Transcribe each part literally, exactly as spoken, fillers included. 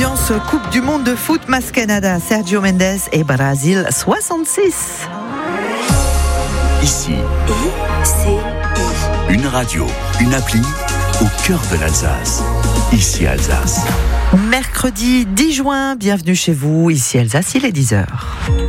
Ambiance Coupe du Monde de foot, Mas Canada, Sergio Mendes et Brésil soixante-six. Ici, I C I. Une radio, une appli au cœur de l'Alsace. Ici Alsace. Mercredi dix juin, bienvenue chez vous. Ici Alsace, il est dix heures.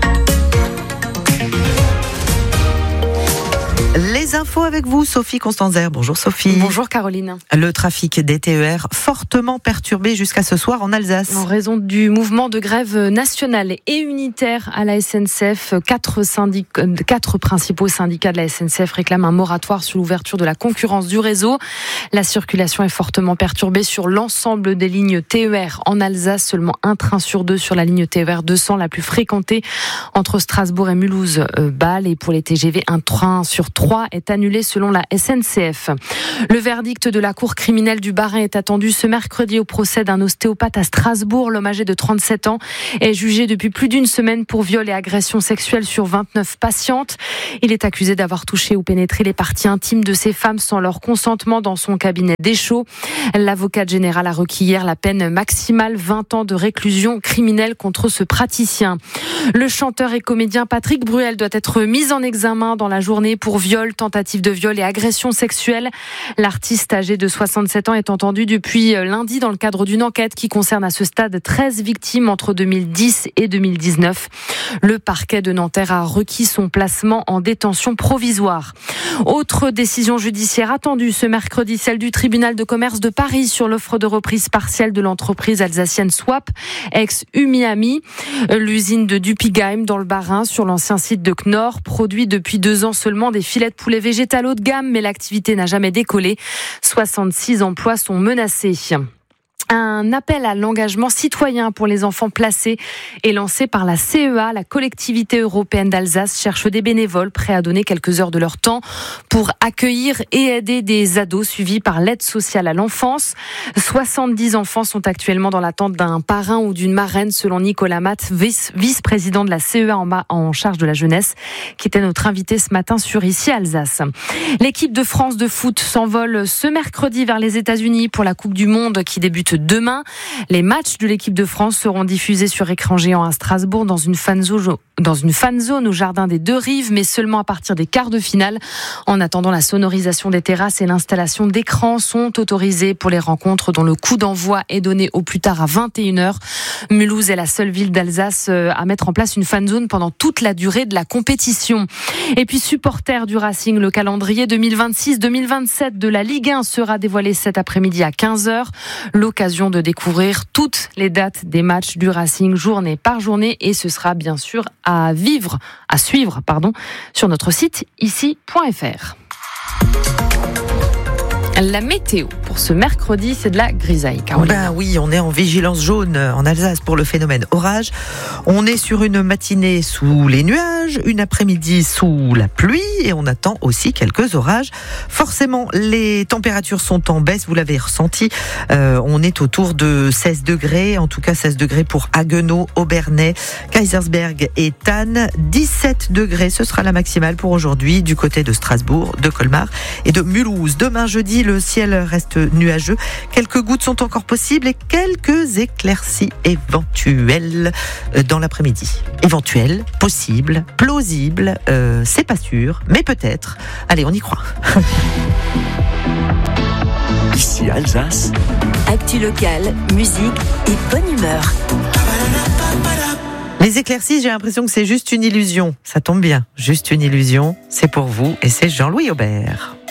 Les infos avec vous, Sophie Constanzer. Bonjour Sophie. Bonjour Caroline. Le trafic des T E R fortement perturbé jusqu'à ce soir en Alsace. En raison du mouvement de grève nationale et unitaire à la S N C F, quatre, syndic- quatre principaux syndicats de la S N C F réclament un moratoire sur l'ouverture de la concurrence du réseau. La circulation est fortement perturbée sur l'ensemble des lignes T E R en Alsace. Seulement un train sur deux sur la ligne T E R deux cents, la plus fréquentée entre Strasbourg et Mulhouse-Bâle. Et pour les T G V, un train sur trois est annulé selon la S N C F. Le verdict de la cour criminelle du Bas-Rhin est attendu ce mercredi au procès d'un ostéopathe à Strasbourg. L'homme âgé de trente-sept ans est jugé depuis plus d'une semaine pour viol et agression sexuelle sur vingt-neuf patientes. Il est accusé d'avoir touché ou pénétré les parties intimes de ces femmes sans leur consentement dans son cabinet d'Échaud. L'avocate générale a requis hier la peine maximale, vingt ans de réclusion criminelle contre ce praticien. Le chanteur et comédien Patrick Bruel doit être mis en examen dans la journée pour viol, tentative de viol et agression sexuelle. L'artiste âgé de soixante-sept ans est entendu depuis lundi dans le cadre d'une enquête qui concerne à ce stade treize victimes entre deux mille dix et deux mille dix-neuf. Le parquet de Nanterre a requis son placement en détention provisoire. Autre décision judiciaire attendue ce mercredi, celle du tribunal de commerce de Paris sur l'offre de reprise partielle de l'entreprise alsacienne Swap, ex-Umiami. L'usine de Dupigheim dans le Bas-Rhin, sur l'ancien site de Knorr, produit depuis deux ans seulement des filets de poulet végétal haut de gamme, mais l'activité n'a jamais décollé. soixante-six emplois sont menacés. Un appel à l'engagement citoyen pour les enfants placés est lancé par la C E A. La collectivité européenne d'Alsace cherche des bénévoles prêts à donner quelques heures de leur temps pour accueillir et aider des ados suivis par l'aide sociale à l'enfance. soixante-dix enfants sont actuellement dans l'attente d'un parrain ou d'une marraine, selon Nicolas Matt, vice- vice-président de la C E A en, ma- en charge de la jeunesse, qui était notre invité ce matin sur Ici Alsace. L'équipe de France de foot s'envole ce mercredi vers les États-Unis pour la Coupe du Monde qui débute demain. Les matchs de l'équipe de France seront diffusés sur écran géant à Strasbourg dans une fan zone, dans une fan zone au jardin des Deux Rives, mais seulement à partir des quarts de finale. En attendant, la sonorisation des terrasses et l'installation d'écrans sont autorisées pour les rencontres dont le coup d'envoi est donné au plus tard à vingt et une heures. Mulhouse est la seule ville d'Alsace à mettre en place une fan zone pendant toute la durée de la compétition. Et puis, supporters du Racing, le calendrier deux mille vingt-six deux mille vingt-sept de la Ligue un sera dévoilé cet après-midi à quinze heures. L'occasion de découvrir toutes les dates des matchs du Racing journée par journée, et ce sera bien sûr à vivre, à suivre, pardon, sur notre site ici point f r. La météo pour ce mercredi, c'est de la grisaille, Caroline. Ben oui, on est en vigilance jaune en Alsace pour le phénomène orage. On est sur une matinée sous les nuages, une après-midi sous la pluie, et on attend aussi quelques orages. Forcément, les températures sont en baisse, vous l'avez ressenti. Euh, on est autour de seize degrés, en tout cas seize degrés pour Haguenau, Obernai, Kaisersberg et Thann. dix-sept degrés, ce sera la maximale pour aujourd'hui du côté de Strasbourg, de Colmar et de Mulhouse. Demain jeudi, le ciel reste nuageux. Quelques gouttes sont encore possibles et quelques éclaircies éventuelles dans l'après-midi. Éventuelles, possibles, plausibles, euh, c'est pas sûr, mais peut-être. Allez, on y croit. Ici Alsace. Actu locale, musique et bonne humeur. Les éclaircies, j'ai l'impression que c'est juste une illusion. Ça tombe bien, juste une illusion. C'est pour vous et c'est Jean-Louis Aubert.